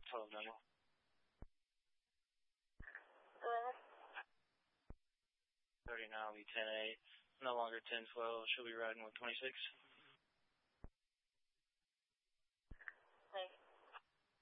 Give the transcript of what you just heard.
12 number. 11. 39 will be 10-8. No longer 10-12. She'll be riding with 26.